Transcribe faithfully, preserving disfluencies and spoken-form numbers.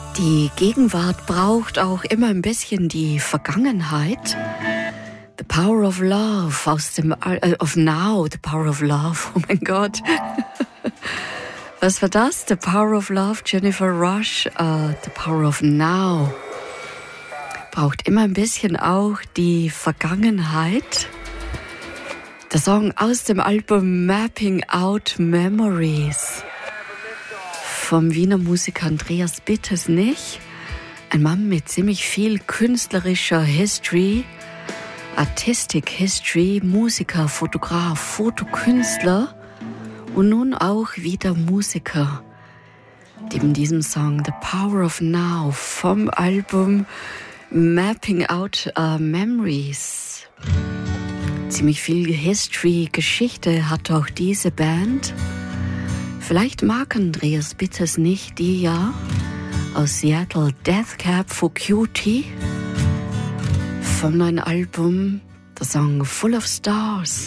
Die Gegenwart braucht auch immer ein bisschen die Vergangenheit. The Power of Love aus dem äh, of Now, The Power of Love. Oh mein Gott. Was war das? The Power of Love, Jennifer Rush. Uh, The Power of Now. Braucht immer ein bisschen auch die Vergangenheit. Der Song aus dem Album Mapping Out Memories vom Wiener Musiker Andreas Bittersnich. Ein Mann mit ziemlich viel künstlerischer History, Artistic History, Musiker, Fotograf, Fotokünstler und nun auch wieder Musiker. Neben diesem Song The Power of Now vom Album Mapping Out uh, Memories. Ziemlich viel History, Geschichte hat auch diese Band. Vielleicht mag Andreas Bittersnich die ja aus Seattle, Death Cab for Cutie vom neuen Album, der Song Full of Stars.